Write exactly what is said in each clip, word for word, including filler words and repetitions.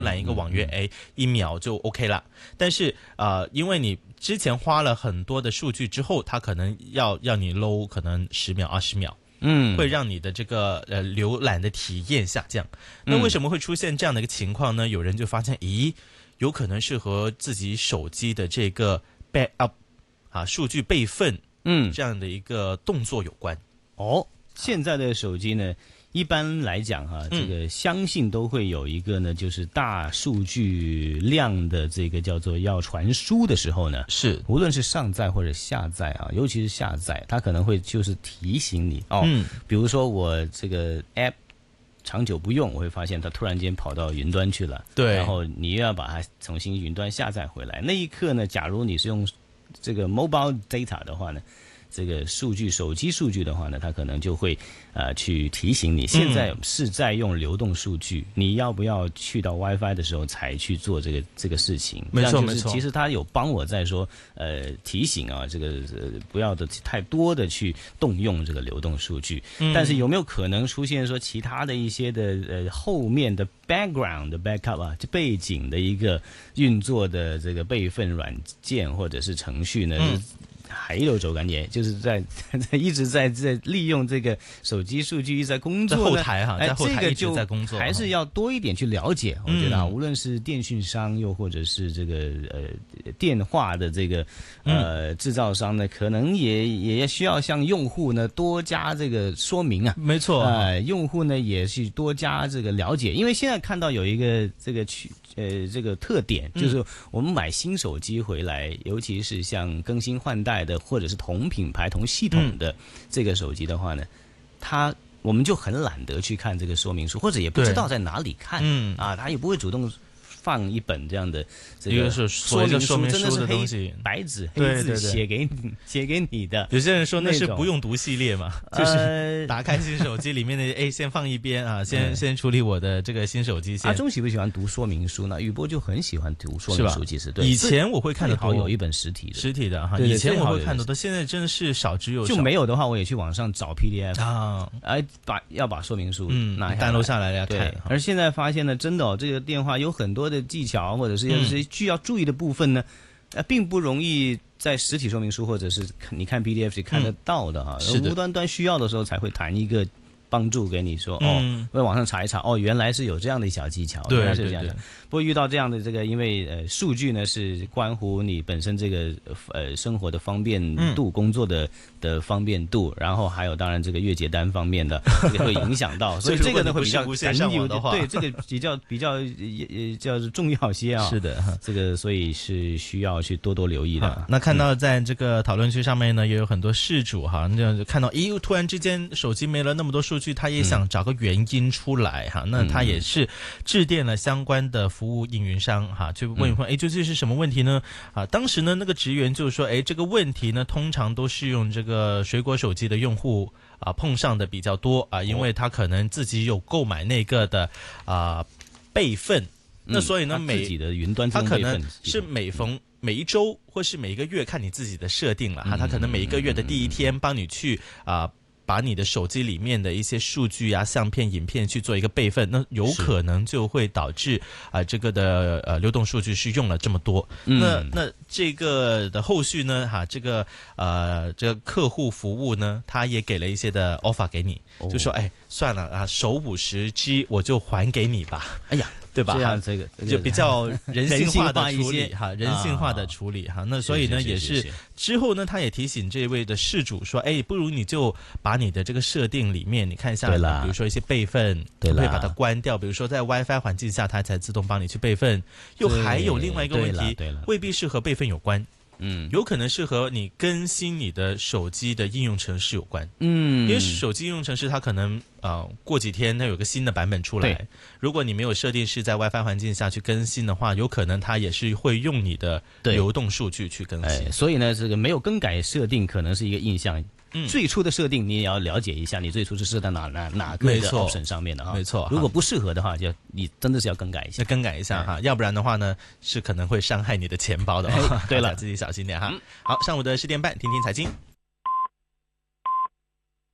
览一个网约，哎，一秒就 OK 了。但是呃，因为你之前花了很多的数据之后，它可能要要你 load 可能十秒、二十秒。嗯，会让你的这个呃浏览的体验下降。那为什么会出现这样的一个情况呢？有人就发现，咦，有可能是和自己手机的这个 backup 啊数据备份，嗯，这样的一个动作有关。 哦，现在的手机呢，一般来讲哈、啊，这个相信都会有一个呢，就是大数据量的这个叫做要传输的时候呢， 是无论是上载或者下载啊，尤其是下载，它可能会就是提醒你哦，嗯，比如说我这个 app 长久不用，我会发现它突然间跑到云端去了， 对， 然后你又要把它重新云端下载回来，那一刻呢，假如你是用这个 mobile data 的话呢。这个数据，手机数据的话呢，它可能就会呃去提醒你，现在是在用流动数据，嗯、你要不要去到 WiFi 的时候才去做这个这个事情？ 没错没错。 其实它有帮我在说呃提醒啊，这个、呃、不要的太多的去动用这个流动数据。嗯、但是有没有可能出现说其他的一些的呃后面的 background 的 backup 啊，背景的一个运作的这个备份软件或者是程序呢？嗯还有走感觉，就是在一直在在利用这个手机数据一直在工作， 在后台哈，在后台一直在工作， 还是要多一点去了解。我觉得啊，无论是电讯商，又或者是这个呃电话的这个呃制造商呢，可能也也需要向用户呢多加这个说明啊。 没错， 呃，用户呢也是多加这个了解，因为现在看到有一个这个去。呃，这个特点就是我们买新手机回来，嗯、尤其是像更新换代的，或者是同品牌、同系统的这个手机的话呢，嗯、它我们就很懒得去看这个说明书，或者也不知道在哪里看，嗯啊，它也不会主动放一本这样的这个说明书，真的是黑白纸黑字写给你写给你的。 有些人说那是不用读系列嘛，就是打开新手机里面的，哎，先放一边啊，先先处理我的这个新手机先。 阿忠喜不喜欢读说明书呢？宇波就很喜欢读说明书，其实对。 以前我会看得多， 有一本实体的， 实体的哈。以前我会看得多，现在真的是少之又少。 就没有的话，我也去网上找 P D F 啊，哎，把要把说明书嗯拿单录下来要看。 而现在发现呢，真的哦，这个电话有很多的技巧，或者是有些需要注意的部分呢，呃，并不容易在实体说明书或者是你看 P D F 是看得到的哈，嗯、无端端需要的时候才会弹一个帮助给你说，嗯、哦，在网上查一查，哦，原来是有这样的小技巧， 对， 原来是这样的。 对对不过遇到这样的这个，因为呃数据呢是关乎你本身这个呃生活的方便度、嗯、工作的的方便度，然后还有当然这个月结单方面的这个会影响到，所以这个呢会比较感有的话， 对这个比较比较呃叫重要些啊。 是的， 这个所以是需要去多多留意的。 那看到在这个讨论区上面呢，也有很多事主哈，那看到咦，突然之间手机没了那么多数据，他也想找个原因出来哈，嗯、那他也是致电了相关的服务运营商哈，去问一问，哎，究竟是什么问题呢？啊，当时呢，那个职员就说，哎，这个问题呢，通常都是用这个水果手机的用户啊碰上的比较多啊，因为他可能自己有购买那个的啊备份，那所以呢，每自己的云端他可能是每逢每一周或是每一个月看你自己的设定了哈，他可能每一个月的第一天帮你去啊。把你的手机里面的一些数据啊、相片、影片去做一个备份，那有可能就会导致啊、呃、这个的呃流动数据是用了这么多。嗯、那那这个的后续呢，哈、啊，这个呃这个客户服务呢，他也给了一些的 offer 给你，哦、就说哎算了啊，首五十 G 我就还给你吧。哎呀。对吧？ 这样这个就比较人性化的处理哈，人性化的处理哈。那所以呢，也是之后呢，他也提醒这位的事主说，哎，不如你就把你的这个设定里面，你看一下，比如说一些备份，可不可以把它关掉？比如说在 WiFi 环境下，它才自动帮你去备份。又还有另外一个问题，未必是和备份有关。嗯，有可能是和你更新你的手机的应用程式有关。嗯，因为手机应用程式它可能呃过几天它有个新的版本出来，如果你没有设定是在 WiFi 环境下去更新的话，有可能它也是会用你的流动数据去更新。 哎、所以呢，这个没有更改设定可能是一个印象。嗯、最初的设定你也要了解一下，你最初是设在哪哪哪个的 option 上面的哈。 没错， 如果不适合的话，就你真的是要更改一下， 要更改一下哈，要不然的话呢，是可能会伤害你的钱包的。 哎、对了， 自己小心点哈。嗯、好，上午的十点半，听听财经，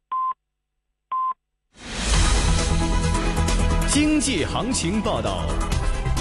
经济行情报道。